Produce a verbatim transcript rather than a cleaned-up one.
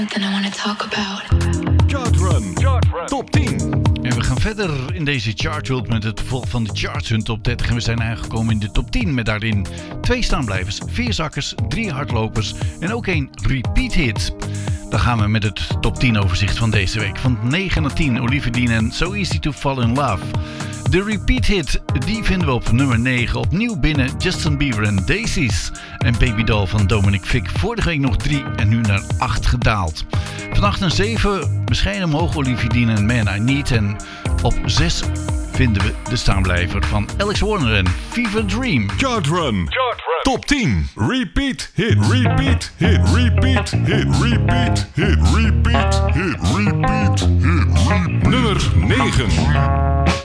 Something I want to talk about. Chart Run. Chart Run. Top tien. En we gaan verder in deze chartworld met het vervolg van de charts hun top dertig. En we zijn aangekomen in de top tien met daarin twee staanblijvers, vier zakkers, drie hardlopers en ook één repeat hit. Dan gaan we met het top tien overzicht van deze week. Van negen naar tien, Olivia Dean en So Easy to Fall in Love. De repeat hit, die vinden we op nummer negen. Opnieuw binnen Justin Bieber en Daisies. En Baby Doll van Dominic Fik. Vorige week nog drie en nu naar acht gedaald. Van acht naar zeven bescheiden omhoog Olivia Dean en Man I Need. En op zes vinden we de staanblijver van Alex Warner en Fever Dream. Chart Run. Chart Run. Top tien. Repeat hit. Repeat hit. Repeat hit. Repeat hit. Repeat hit. Repeat hit. Nummer negen.